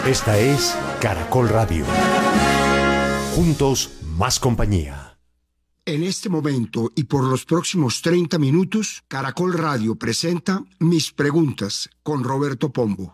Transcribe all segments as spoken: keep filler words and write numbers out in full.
Esta es Caracol Radio. Juntos, más compañía. En este momento y por los próximos treinta minutos, Caracol Radio presenta Mis Preguntas con Roberto Pombo.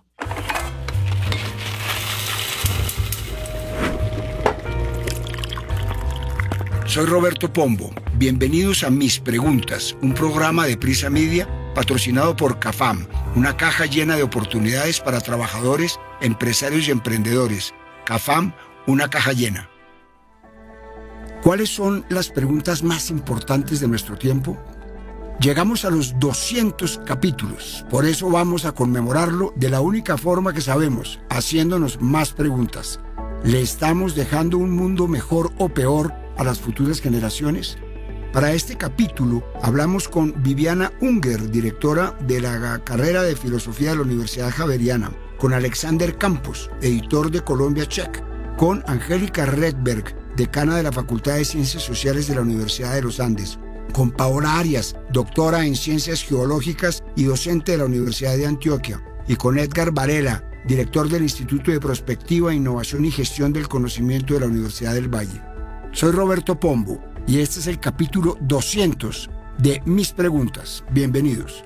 Soy Roberto Pombo. Bienvenidos a Mis Preguntas, un programa de Prisa Media patrocinado por CAFAM, una caja llena de oportunidades para trabajadores, empresarios y emprendedores. CAFAM, una caja llena. ¿Cuáles son las preguntas más importantes de nuestro tiempo? Llegamos a los doscientos capítulos, por eso vamos a conmemorarlo de la única forma que sabemos, haciéndonos más preguntas. ¿Le estamos dejando un mundo mejor o peor a las futuras generaciones? Para este capítulo hablamos con Viviana Unger, directora de la carrera de Filosofía de la Universidad Javeriana, con Alexander Campos, editor de Colombia Check, con Angélica Redberg, decana de la Facultad de Ciencias Sociales de la Universidad de los Andes, con Paola Arias, doctora en Ciencias Geológicas y docente de la Universidad de Antioquia, y con Edgar Varela, director del Instituto de Prospectiva, Innovación y Gestión del Conocimiento de la Universidad del Valle. Soy Roberto Pombo y este es el capítulo doscientos de Mis Preguntas. Bienvenidos.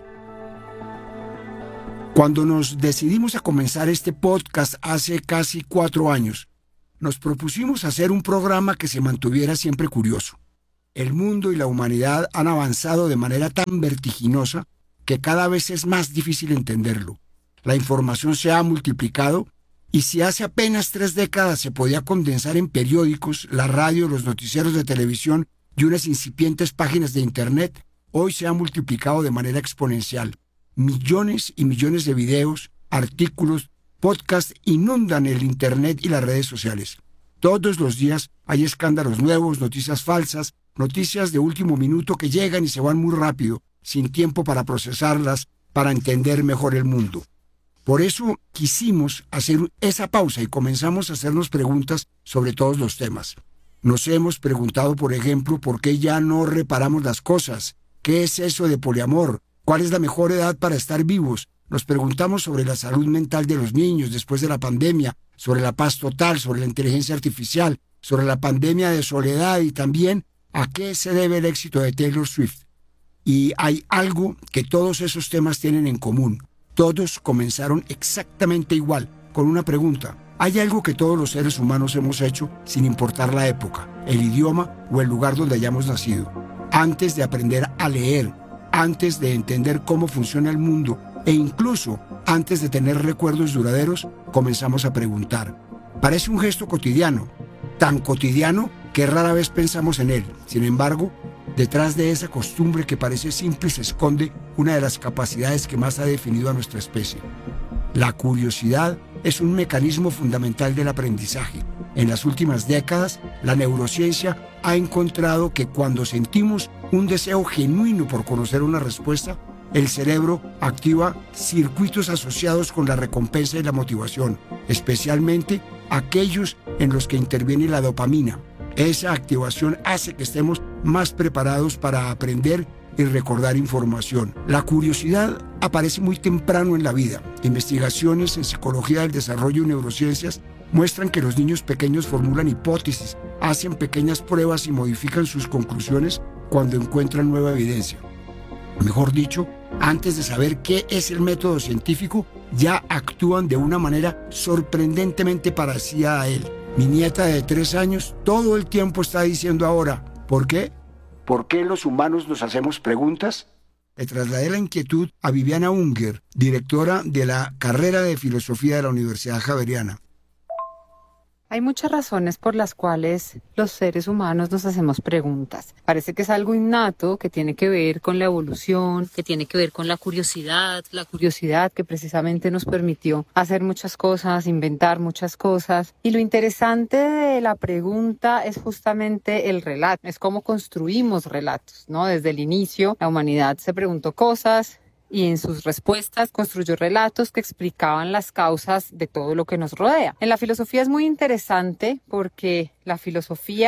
Cuando nos decidimos a comenzar este podcast hace casi cuatro años, nos propusimos hacer un programa que se mantuviera siempre curioso. El mundo y la humanidad han avanzado de manera tan vertiginosa que cada vez es más difícil entenderlo. La información se ha multiplicado y si hace apenas tres décadas se podía condensar en periódicos, la radio, los noticieros de televisión y unas incipientes páginas de internet, hoy se ha multiplicado de manera exponencial. Millones y millones de videos, artículos, podcasts inundan el internet y las redes sociales. Todos los días hay escándalos nuevos, noticias falsas, noticias de último minuto que llegan y se van muy rápido, sin tiempo para procesarlas, para entender mejor el mundo. Por eso quisimos hacer esa pausa y comenzamos a hacernos preguntas sobre todos los temas. Nos hemos preguntado, por ejemplo, ¿por qué ya no reparamos las cosas? ¿Qué es eso de poliamor? ¿Cuál es la mejor edad para estar vivos? Nos preguntamos sobre la salud mental de los niños después de la pandemia, sobre la paz total, sobre la inteligencia artificial, sobre la pandemia de soledad y también a qué se debe el éxito de Taylor Swift. Y hay algo que todos esos temas tienen en común. Todos comenzaron exactamente igual, con una pregunta. ¿Hay algo que todos los seres humanos hemos hecho sin importar la época, el idioma o el lugar donde hayamos nacido? Antes de aprender a leer, antes de entender cómo funciona el mundo e incluso antes de tener recuerdos duraderos, comenzamos a preguntar. Parece un gesto cotidiano, tan cotidiano que rara vez pensamos en él. Sin embargo, detrás de esa costumbre que parece simple se esconde una de las capacidades que más ha definido a nuestra especie. La curiosidad es un mecanismo fundamental del aprendizaje. En las últimas décadas, la neurociencia ha encontrado que cuando sentimos un deseo genuino por conocer una respuesta, el cerebro activa circuitos asociados con la recompensa y la motivación, especialmente aquellos en los que interviene la dopamina. Esa activación hace que estemos más preparados para aprender y recordar información. La curiosidad aparece muy temprano en la vida. Investigaciones en psicología del desarrollo y neurociencias muestran que los niños pequeños formulan hipótesis, hacen pequeñas pruebas y modifican sus conclusiones cuando encuentran nueva evidencia. Mejor dicho, antes de saber qué es el método científico, ya actúan de una manera sorprendentemente parecida a él. Mi nieta de tres años todo el tiempo está diciendo ahora, ¿por qué? ¿Por qué los humanos nos hacemos preguntas? Le trasladé la inquietud a Viviana Unger, directora de la carrera de Filosofía de la Universidad Javeriana. Hay muchas razones por las cuales los seres humanos nos hacemos preguntas. Parece que es algo innato que tiene que ver con la evolución, que tiene que ver con la curiosidad, la curiosidad que precisamente nos permitió hacer muchas cosas, inventar muchas cosas. Y lo interesante de la pregunta es justamente el relato, es cómo construimos relatos, ¿no? Desde el inicio, la humanidad se preguntó cosas y en sus respuestas construyó relatos que explicaban las causas de todo lo que nos rodea. En la filosofía es muy interesante porque la filosofía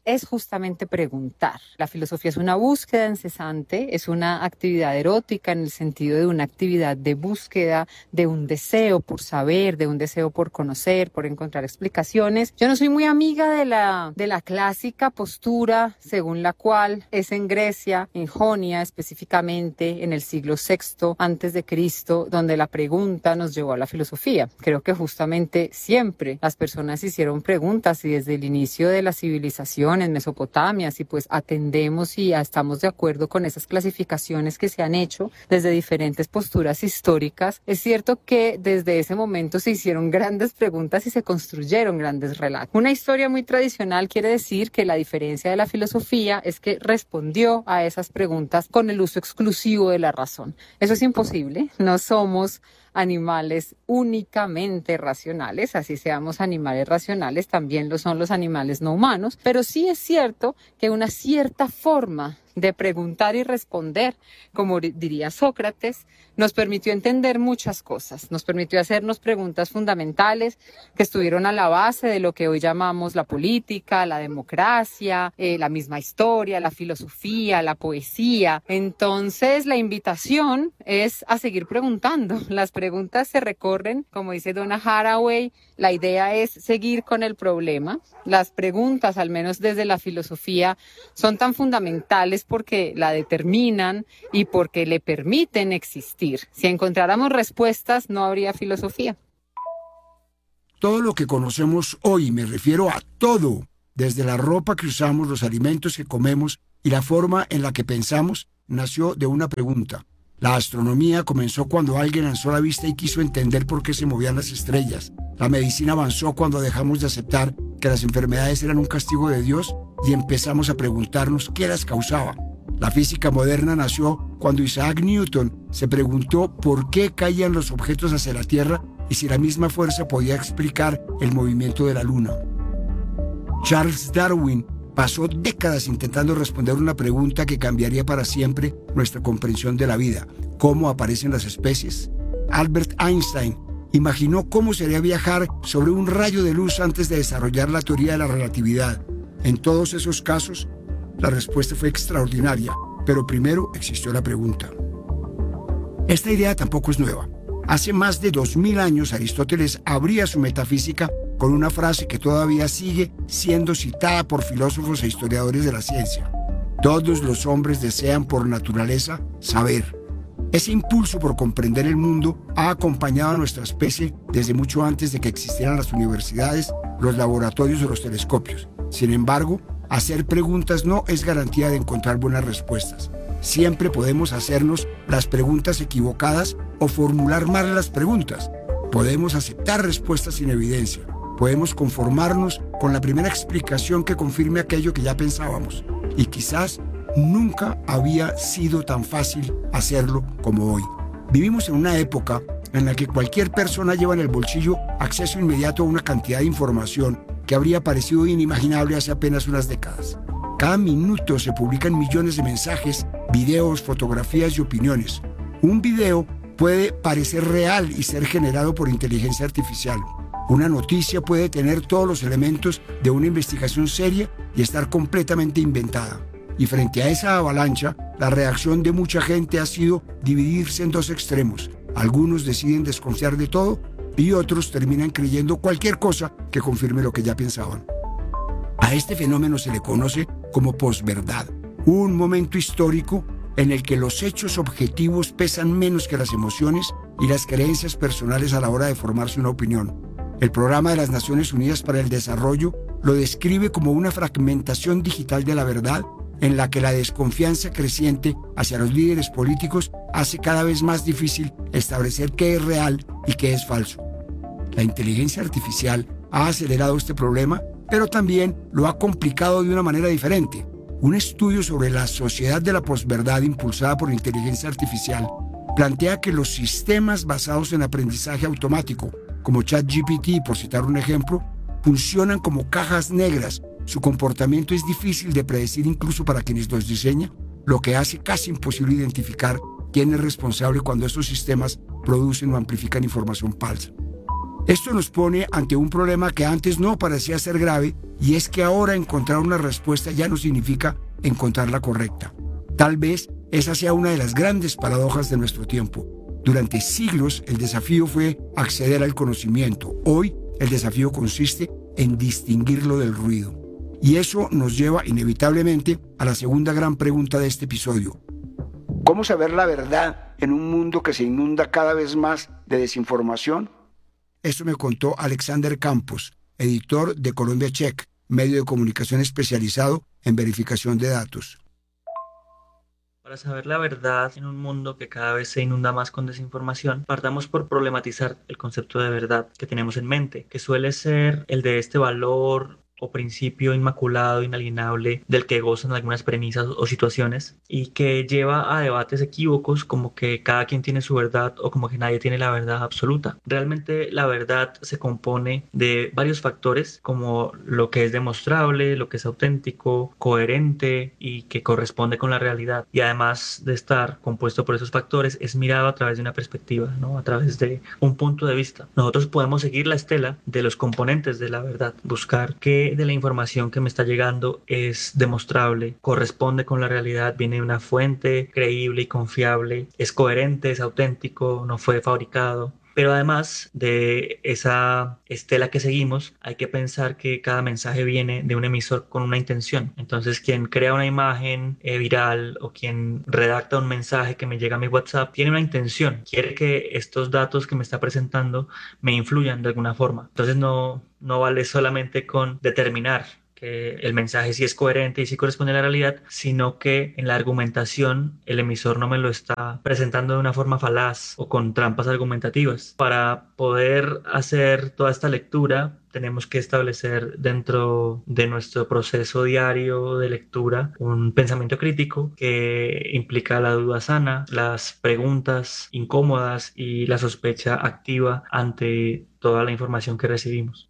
es justamente preguntar. La filosofía es una búsqueda incesante, es una actividad erótica en el sentido de una actividad de búsqueda, de un deseo por saber, de un deseo por conocer, por encontrar explicaciones. Yo no soy muy amiga de la, de la clásica postura según la cual es en Grecia, en Jonia específicamente, en el siglo sexto antes de Cristo, donde la pregunta nos llevó a la filosofía. Creo que justamente siempre las personas hicieron preguntas y desde el inicio de la civilización en Mesopotamia, si pues atendemos y estamos de acuerdo con esas clasificaciones que se han hecho desde diferentes posturas históricas, es cierto que desde ese momento se hicieron grandes preguntas y se construyeron grandes relatos. Una historia muy tradicional quiere decir que la diferencia de la filosofía es que respondió a esas preguntas con el uso exclusivo de la razón. Eso es imposible, no somos animales únicamente racionales, así seamos animales racionales, también lo son los animales no humanos, pero sí es cierto que una cierta forma de preguntar y responder, como diría Sócrates, nos permitió entender muchas cosas, nos permitió hacernos preguntas fundamentales que estuvieron a la base de lo que hoy llamamos la política, la democracia, eh, la misma historia, la filosofía, la poesía. Entonces, la invitación es a seguir preguntando. Las preguntas se recorren, como dice Donna Haraway, la idea es seguir con el problema. Las preguntas, al menos desde la filosofía, son tan fundamentales porque la determinan y porque le permiten existir. Si encontráramos respuestas, no habría filosofía. Todo lo que conocemos hoy, me refiero a todo, desde la ropa que usamos, los alimentos que comemos y la forma en la que pensamos, nació de una pregunta. La astronomía comenzó cuando alguien alzó la vista y quiso entender por qué se movían las estrellas. La medicina avanzó cuando dejamos de aceptar que las enfermedades eran un castigo de Dios y empezamos a preguntarnos qué las causaba. La física moderna nació cuando Isaac Newton se preguntó por qué caían los objetos hacia la Tierra y si la misma fuerza podía explicar el movimiento de la Luna. Charles Darwin pasó décadas intentando responder una pregunta que cambiaría para siempre nuestra comprensión de la vida: ¿cómo aparecen las especies? Albert Einstein imaginó cómo sería viajar sobre un rayo de luz antes de desarrollar la teoría de la relatividad. En todos esos casos, la respuesta fue extraordinaria, pero primero existió la pregunta. Esta idea tampoco es nueva. Hace más de dos mil años Aristóteles abría su metafísica con una frase que todavía sigue siendo citada por filósofos e historiadores de la ciencia. Todos los hombres desean por naturaleza saber. Ese impulso por comprender el mundo ha acompañado a nuestra especie desde mucho antes de que existieran las universidades, los laboratorios o los telescopios. Sin embargo, hacer preguntas no es garantía de encontrar buenas respuestas. Siempre podemos hacernos las preguntas equivocadas o formular mal las preguntas. Podemos aceptar respuestas sin evidencia. Podemos conformarnos con la primera explicación que confirme aquello que ya pensábamos. Y quizás nunca había sido tan fácil hacerlo como hoy. Vivimos en una época en la que cualquier persona lleva en el bolsillo acceso inmediato a una cantidad de información que habría parecido inimaginable hace apenas unas décadas. Cada minuto se publican millones de mensajes, videos, fotografías y opiniones. Un video puede parecer real y ser generado por inteligencia artificial. Una noticia puede tener todos los elementos de una investigación seria y estar completamente inventada. Y frente a esa avalancha, la reacción de mucha gente ha sido dividirse en dos extremos. Algunos deciden desconfiar de todo y otros terminan creyendo cualquier cosa que confirme lo que ya pensaban. A este fenómeno se le conoce como posverdad, un momento histórico en el que los hechos objetivos pesan menos que las emociones y las creencias personales a la hora de formarse una opinión. El Programa de las Naciones Unidas para el Desarrollo lo describe como una fragmentación digital de la verdad en la que la desconfianza creciente hacia los líderes políticos hace cada vez más difícil establecer qué es real y qué es falso. La inteligencia artificial ha acelerado este problema, pero también lo ha complicado de una manera diferente. Un estudio sobre la sociedad de la posverdad impulsada por inteligencia artificial plantea que los sistemas basados en aprendizaje automático, como ChatGPT, por citar un ejemplo, funcionan como cajas negras. Su comportamiento es difícil de predecir incluso para quienes los diseñan, lo que hace casi imposible identificar quién es responsable cuando estos sistemas producen o amplifican información falsa. Esto nos pone ante un problema que antes no parecía ser grave, y es que ahora encontrar una respuesta ya no significa encontrar la correcta. Tal vez esa sea una de las grandes paradojas de nuestro tiempo. Durante siglos el desafío fue acceder al conocimiento. Hoy el desafío consiste en distinguirlo del ruido. Y eso nos lleva inevitablemente a la segunda gran pregunta de este episodio. ¿Cómo saber la verdad en un mundo que se inunda cada vez más de desinformación? Eso me contó Alexander Campos, editor de Colombia Check, medio de comunicación especializado en verificación de datos. Para saber la verdad en un mundo que cada vez se inunda más con desinformación, partamos por problematizar el concepto de verdad que tenemos en mente, que suele ser el de este valor o principio inmaculado, inalienable, del que gozan algunas premisas o situaciones, y que lleva a debates equívocos como que cada quien tiene su verdad o como que nadie tiene la verdad absoluta. Realmente la verdad se compone de varios factores, como lo que es demostrable, lo que es auténtico, coherente y que corresponde con la realidad, y además de estar compuesto por esos factores es mirado a través de una perspectiva, ¿no? A través de un punto de vista. Nosotros podemos seguir la estela de los componentes de la verdad, buscar que de la información que me está llegando es demostrable, corresponde con la realidad, viene de una fuente creíble y confiable, es coherente, es auténtico, no fue fabricado. Pero además de esa estela que seguimos, hay que pensar que cada mensaje viene de un emisor con una intención. Entonces, quien crea una imagen eh, viral o quien redacta un mensaje que me llega a mi WhatsApp, tiene una intención. Quiere que estos datos que me está presentando me influyan de alguna forma. Entonces, no, no vale solamente con determinar que el mensaje sí es coherente y sí corresponde a la realidad, sino que en la argumentación el emisor no me lo está presentando de una forma falaz o con trampas argumentativas. Para poder hacer toda esta lectura, tenemos que establecer dentro de nuestro proceso diario de lectura un pensamiento crítico que implica la duda sana, las preguntas incómodas y la sospecha activa ante toda la información que recibimos.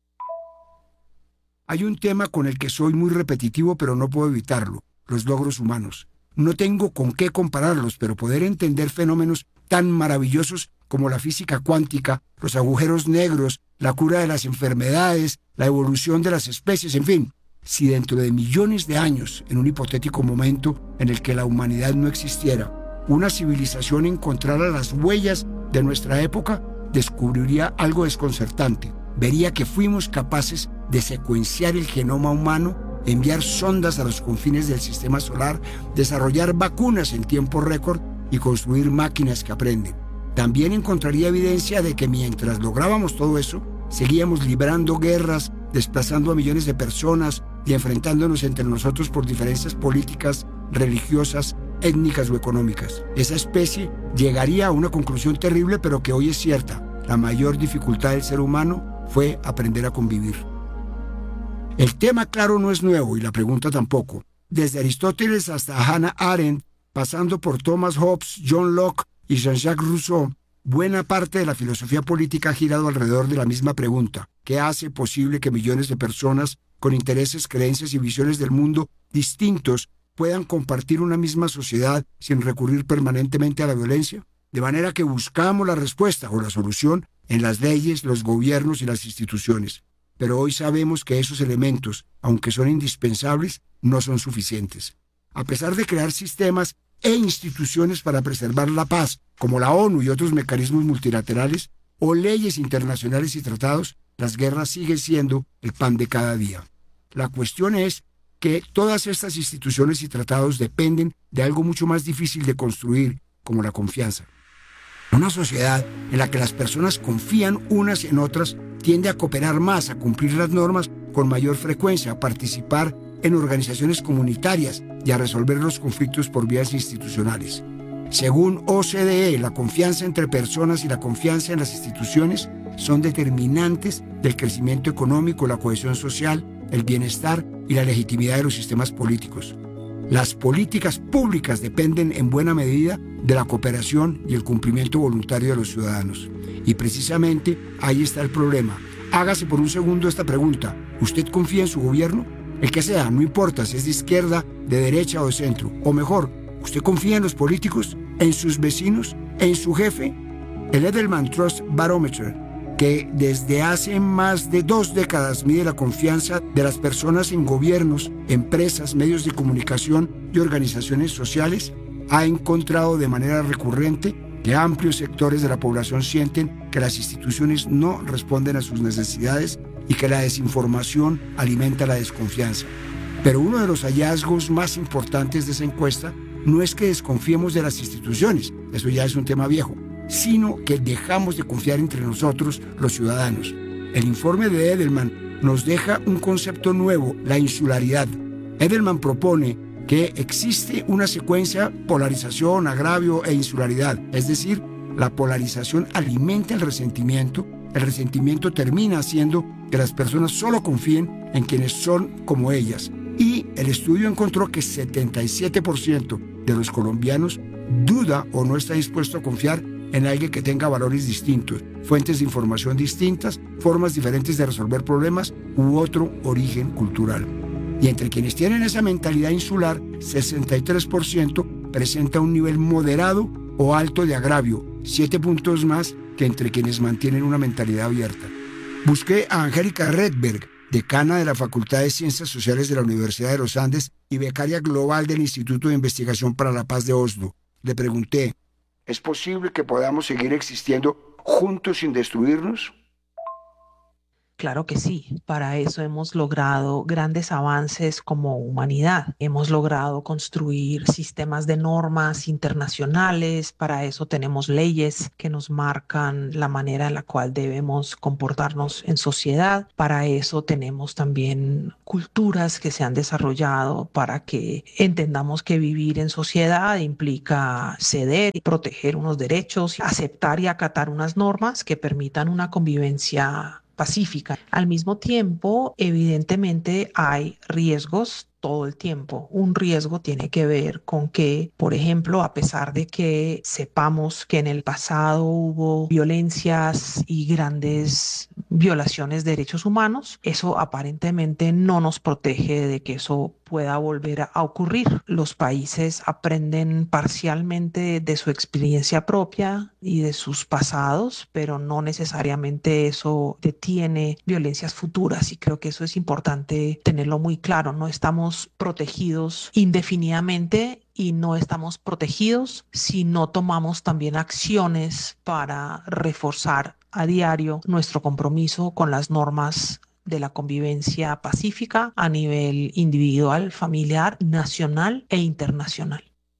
Hay un tema con el que soy muy repetitivo, pero no puedo evitarlo: los logros humanos. No tengo con qué compararlos, pero poder entender fenómenos tan maravillosos como la física cuántica, los agujeros negros, la cura de las enfermedades, la evolución de las especies, en fin. Si dentro de millones de años, en un hipotético momento en el que la humanidad no existiera, una civilización encontrara las huellas de nuestra época, descubriría algo desconcertante. Vería que fuimos capaces de secuenciar el genoma humano, enviar sondas a los confines del sistema solar, desarrollar vacunas en tiempo récord y construir máquinas que aprenden. También encontraría evidencia de que mientras lográbamos todo eso, seguíamos librando guerras, desplazando a millones de personas y enfrentándonos entre nosotros por diferencias políticas, religiosas, étnicas o económicas. Esa especie llegaría a una conclusión terrible, pero que hoy es cierta: la mayor dificultad del ser humano fue aprender a convivir. El tema, claro, no es nuevo y la pregunta tampoco. Desde Aristóteles hasta Hannah Arendt, pasando por Thomas Hobbes, John Locke y Jean-Jacques Rousseau, buena parte de la filosofía política ha girado alrededor de la misma pregunta: ¿qué hace posible que millones de personas con intereses, creencias y visiones del mundo distintos puedan compartir una misma sociedad sin recurrir permanentemente a la violencia? De manera que buscamos la respuesta o la solución en las leyes, los gobiernos y las instituciones. Pero hoy sabemos que esos elementos, aunque son indispensables, no son suficientes. A pesar de crear sistemas e instituciones para preservar la paz, como la ONU y otros mecanismos multilaterales, o leyes internacionales y tratados, las guerras siguen siendo el pan de cada día. La cuestión es que todas estas instituciones y tratados dependen de algo mucho más difícil de construir, como la confianza. Una sociedad en la que las personas confían unas en otras tiende a cooperar más, a cumplir las normas con mayor frecuencia, a participar en organizaciones comunitarias y a resolver los conflictos por vías institucionales. Según O C D E, la confianza entre personas y la confianza en las instituciones son determinantes del crecimiento económico, la cohesión social, el bienestar y la legitimidad de los sistemas políticos. Las políticas públicas dependen en buena medida de la cooperación y el cumplimiento voluntario de los ciudadanos. Y precisamente ahí está el problema. Hágase por un segundo esta pregunta: ¿usted confía en su gobierno? El que sea, no importa si es de izquierda, de derecha o de centro. O mejor, ¿usted confía en los políticos, en sus vecinos, en su jefe? El Edelman Trust Barometer que desde hace más de dos décadas mide la confianza de las personas en gobiernos, empresas, medios de comunicación y organizaciones sociales, ha encontrado de manera recurrente que amplios sectores de la población sienten que las instituciones no responden a sus necesidades y que la desinformación alimenta la desconfianza. Pero uno de los hallazgos más importantes de esa encuesta no es que desconfiemos de las instituciones, eso ya es un tema viejo, sino que dejamos de confiar entre nosotros, los ciudadanos. El informe de Edelman nos deja un concepto nuevo, la insularidad. Edelman propone que existe una secuencia polarización, agravio e insularidad, es decir, la polarización alimenta el resentimiento, el resentimiento termina haciendo que las personas solo confíen en quienes son como ellas. Y el estudio encontró que setenta y siete por ciento de los colombianos duda o no está dispuesto a confiar en alguien que tenga valores distintos, fuentes de información distintas, formas diferentes de resolver problemas u otro origen cultural. Y entre quienes tienen esa mentalidad insular, sesenta y tres por ciento presenta un nivel moderado o alto de agravio, siete puntos más que entre quienes mantienen una mentalidad abierta. Busqué a Angélica Redberg, decana de la Facultad de Ciencias Sociales de la Universidad de los Andes y becaria global del Instituto de Investigación para la Paz de Oslo. Le pregunté, ¿es posible que podamos seguir existiendo juntos sin destruirnos? Claro que sí, para eso hemos logrado grandes avances como humanidad. Hemos logrado construir sistemas de normas internacionales, para eso tenemos leyes que nos marcan la manera en la cual debemos comportarnos en sociedad. Para eso tenemos también culturas que se han desarrollado para que entendamos que vivir en sociedad implica ceder y proteger unos derechos, aceptar y acatar unas normas que permitan una convivencia pacífica. Al mismo tiempo, evidentemente hay riesgos todo el tiempo. Un riesgo tiene que ver con que, por ejemplo, a pesar de que sepamos que en el pasado hubo violencias y grandes violaciones de derechos humanos, eso aparentemente no nos protege de que eso pueda volver a ocurrir. Los países aprenden parcialmente de su experiencia propia y de sus pasados, pero no necesariamente eso detiene violencias futuras, y creo que eso es importante tenerlo muy claro. No estamos protegidos indefinidamente y no estamos protegidos si no tomamos también acciones para reforzar a diario nuestro compromiso con las normas de la convivencia pacífica a nivel individual, familiar, nacional e internacional.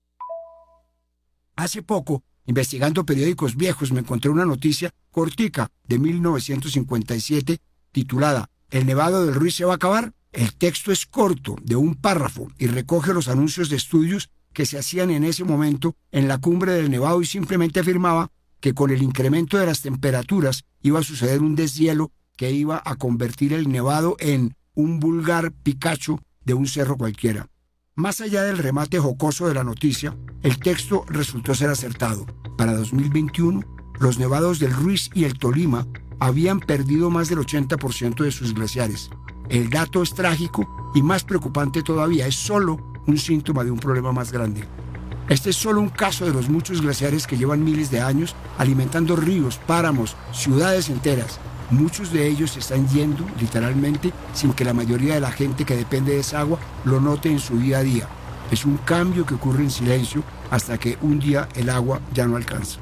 Hace poco, investigando periódicos viejos, me encontré una noticia cortica de mil novecientos cincuenta y siete titulada ¿El Nevado del Ruiz se va a acabar? El texto es corto, de un párrafo, y recoge los anuncios de estudios que se hacían en ese momento en la cumbre del Nevado, y simplemente afirmaba que con el incremento de las temperaturas iba a suceder un deshielo que iba a convertir el Nevado en un vulgar Picacho de un cerro cualquiera. Más allá del remate jocoso de la noticia, el texto resultó ser acertado. Para dos mil veintiuno, los nevados del Ruiz y el Tolima habían perdido más del ochenta por ciento de sus glaciares. El dato es trágico y más preocupante todavía, es solo un síntoma de un problema más grande. Este es solo un caso de los muchos glaciares que llevan miles de años alimentando ríos, páramos, ciudades enteras. Muchos de ellos se están yendo, literalmente, sin que la mayoría de la gente que depende de esa agua lo note en su día a día. Es un cambio que ocurre en silencio hasta que un día el agua ya no alcanza.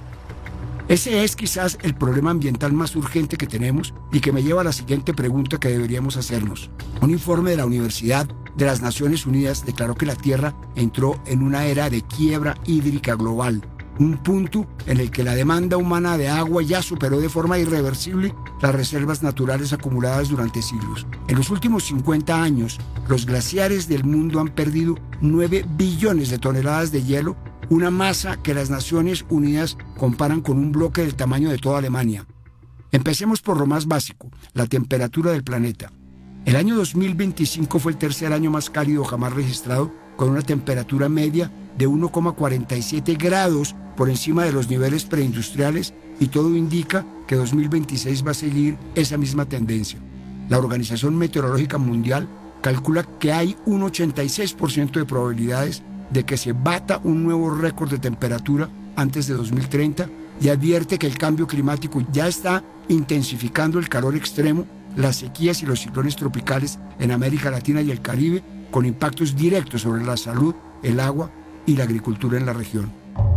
Ese es quizás el problema ambiental más urgente que tenemos y que me lleva a la siguiente pregunta que deberíamos hacernos. Un informe de la Universidad de las Naciones Unidas declaró que la Tierra entró en una era de quiebra hídrica global, un punto en el que la demanda humana de agua ya superó de forma irreversible las reservas naturales acumuladas durante siglos. En los últimos cincuenta años, los glaciares del mundo han perdido nueve billones de toneladas de hielo, una masa que las Naciones Unidas comparan con un bloque del tamaño de toda Alemania. Empecemos por lo más básico, la temperatura del planeta. El año dos mil veinticinco fue el tercer año más cálido jamás registrado, con una temperatura media de uno coma cuarenta y siete grados por encima de los niveles preindustriales, y todo indica que dos mil veintiséis va a seguir esa misma tendencia. La Organización Meteorológica Mundial calcula que hay un ochenta y seis por ciento de probabilidades de que se bata un nuevo récord de temperatura antes de dos mil treinta, y advierte que el cambio climático ya está intensificando el calor extremo, las sequías y los ciclones tropicales en América Latina y el Caribe, con impactos directos sobre la salud, el agua y la agricultura en la región.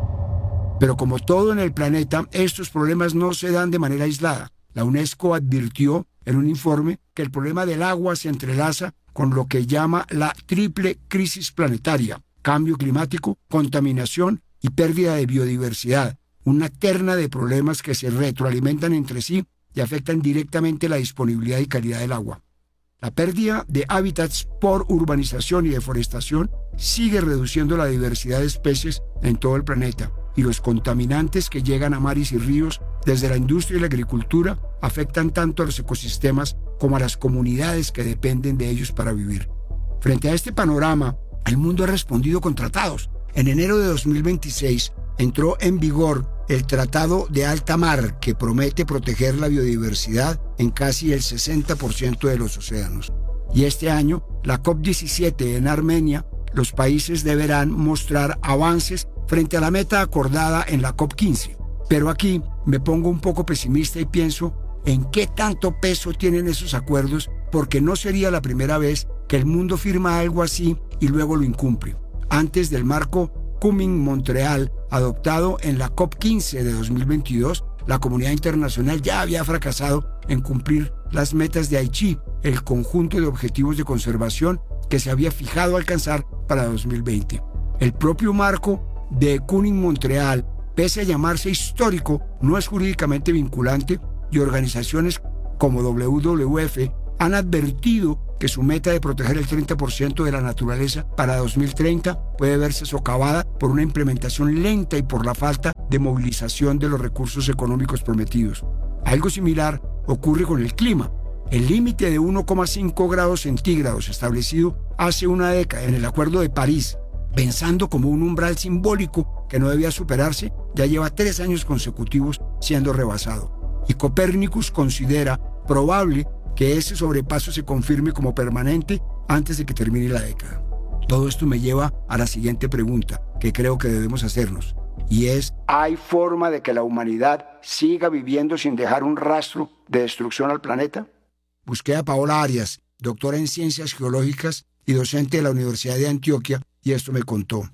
Pero como todo en el planeta, estos problemas no se dan de manera aislada. La UNESCO advirtió en un informe que el problema del agua se entrelaza con lo que llama la triple crisis planetaria: cambio climático, contaminación y pérdida de biodiversidad, una terna de problemas que se retroalimentan entre sí y afectan directamente la disponibilidad y calidad del agua. La pérdida de hábitats por urbanización y deforestación sigue reduciendo la diversidad de especies en todo el planeta, y los contaminantes que llegan a mares y ríos desde la industria y la agricultura afectan tanto a los ecosistemas como a las comunidades que dependen de ellos para vivir. Frente a este panorama, el mundo ha respondido con tratados. En enero de dos mil veintiséis entró en vigor el Tratado de Alta Mar, que promete proteger la biodiversidad en casi el sesenta por ciento de los océanos. Y este año, la COP diecisiete en Armenia, los países deberán mostrar avances frente a la meta acordada en la COP quince. Pero aquí me pongo un poco pesimista y pienso en qué tanto peso tienen esos acuerdos, porque no sería la primera vez que el mundo firma algo así y luego lo incumple. Antes del marco Kunming-Montreal, adoptado en la COP quince de dos mil veintidós, la comunidad internacional ya había fracasado en cumplir las metas de Aichi, el conjunto de objetivos de conservación que se había fijado alcanzar para dos mil veinte. El propio marco de Kunming-Montreal, pese a llamarse histórico, no es jurídicamente vinculante, y organizaciones como W W F han advertido que su meta de proteger el treinta por ciento de la naturaleza para dos mil treinta puede verse socavada por una implementación lenta y por la falta de movilización de los recursos económicos prometidos. Algo similar ocurre con el clima. El límite de uno coma cinco grados centígrados establecido hace una década en el Acuerdo de París, pensando como un umbral simbólico que no debía superarse, ya lleva tres años consecutivos siendo rebasado. Y Copernicus considera probable que ese sobrepaso se confirme como permanente antes de que termine la década. Todo esto me lleva a la siguiente pregunta que creo que debemos hacernos, y es: ¿hay forma de que la humanidad siga viviendo sin dejar un rastro de destrucción al planeta? Busqué a Paola Arias, doctora en Ciencias Geológicas y docente de la Universidad de Antioquia, y esto me contó.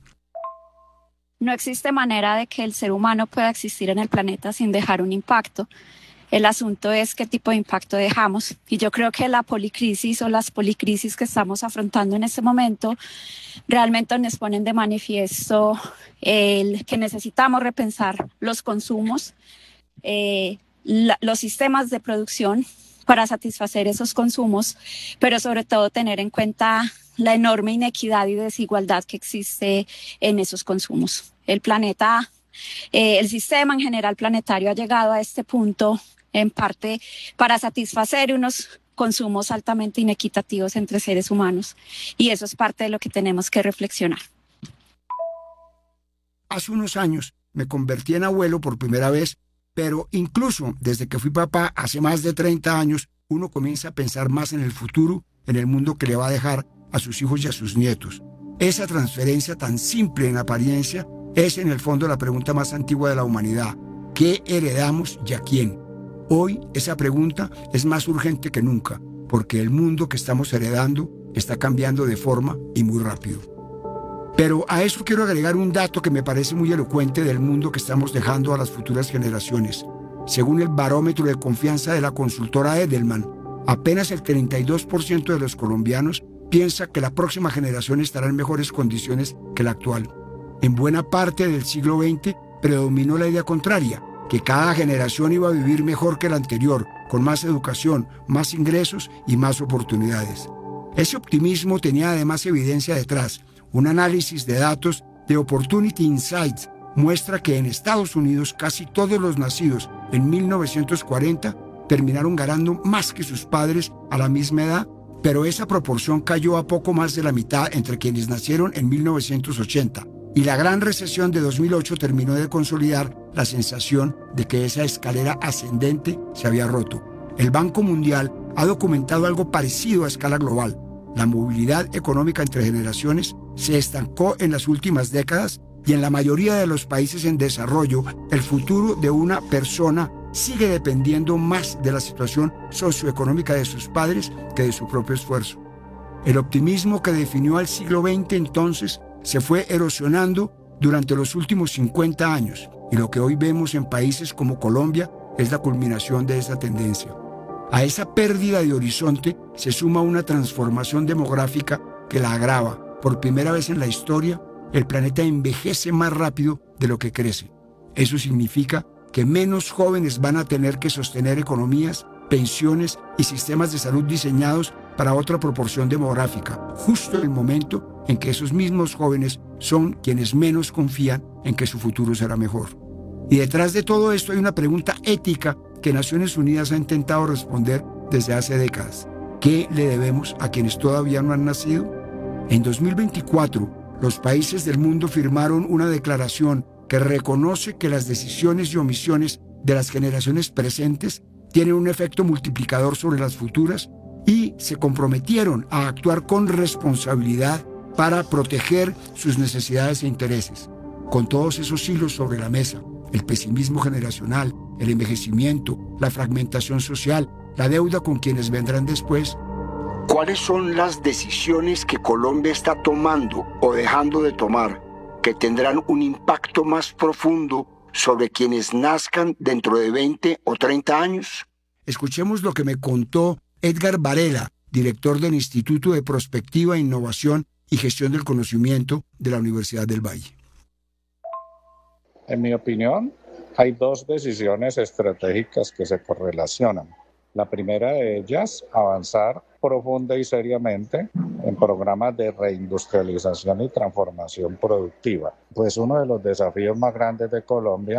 No existe manera de que el ser humano pueda existir en el planeta sin dejar un impacto. El asunto es qué tipo de impacto dejamos. Y yo creo que la policrisis o las policrisis que estamos afrontando en este momento realmente nos ponen de manifiesto el que necesitamos repensar los consumos, eh, la, los sistemas de producción para satisfacer esos consumos, pero sobre todo tener en cuenta la enorme inequidad y desigualdad que existe en esos consumos. El planeta, eh, el sistema en general planetario ha llegado a este punto en parte para satisfacer unos consumos altamente inequitativos entre seres humanos, y eso es parte de lo que tenemos que reflexionar. Hace unos años me convertí en abuelo por primera vez, pero incluso desde que fui papá hace más de treinta años, uno comienza a pensar más en el futuro, en el mundo que le va a dejar a sus hijos y a sus nietos. Esa transferencia tan simple en apariencia es en el fondo la pregunta más antigua de la humanidad: ¿qué heredamos y a quién? Hoy esa pregunta es más urgente que nunca, porque el mundo que estamos heredando está cambiando de forma y muy rápido. Pero a eso quiero agregar un dato que me parece muy elocuente del mundo que estamos dejando a las futuras generaciones. Según el barómetro de confianza de la consultora Edelman, apenas el treinta y dos por ciento de los colombianos piensa que la próxima generación estará en mejores condiciones que la actual. En buena parte del siglo veinte predominó la idea contraria, que cada generación iba a vivir mejor que la anterior, con más educación, más ingresos y más oportunidades. Ese optimismo tenía además evidencia detrás. Un análisis de datos de Opportunity Insights muestra que en Estados Unidos casi todos los nacidos en mil novecientos cuarenta terminaron ganando más que sus padres a la misma edad, pero esa proporción cayó a poco más de la mitad entre quienes nacieron en mil novecientos ochenta. Y la gran recesión de dos mil ocho terminó de consolidar la sensación de que esa escalera ascendente se había roto. El Banco Mundial ha documentado algo parecido a escala global. La movilidad económica entre generaciones se estancó en las últimas décadas, y en la mayoría de los países en desarrollo, el futuro de una persona sigue dependiendo más de la situación socioeconómica de sus padres que de su propio esfuerzo. El optimismo que definió al siglo veinte entonces se fue erosionando durante los últimos cincuenta años, y lo que hoy vemos en países como Colombia es la culminación de esa tendencia. A esa pérdida de horizonte se suma una transformación demográfica que la agrava. Por primera vez en la historia, el planeta envejece más rápido de lo que crece. Eso significa que menos jóvenes van a tener que sostener economías, pensiones y sistemas de salud diseñados para otra proporción demográfica, justo en el momento en que esos mismos jóvenes son quienes menos confían en que su futuro será mejor. Y detrás de todo esto hay una pregunta ética que Naciones Unidas ha intentado responder desde hace décadas. ¿Qué le debemos a quienes todavía no han nacido? En dos mil veinticuatro, los países del mundo firmaron una declaración que reconoce que las decisiones y omisiones de las generaciones presentes tienen un efecto multiplicador sobre las futuras y se comprometieron a actuar con responsabilidad para proteger sus necesidades e intereses. Con todos esos hilos sobre la mesa, el pesimismo generacional, el envejecimiento, la fragmentación social, la deuda con quienes vendrán después, ¿cuáles son las decisiones que Colombia está tomando o dejando de tomar que tendrán un impacto más profundo sobre quienes nazcan dentro de veinte o treinta años? Escuchemos lo que me contó Edgar Varela, director del Instituto de Prospectiva, Innovación y Gestión del Conocimiento de la Universidad del Valle. En mi opinión, hay dos decisiones estratégicas que se correlacionan. La primera de ellas, avanzar profunda y seriamente en programas de reindustrialización y transformación productiva. Pues uno de los desafíos más grandes de Colombia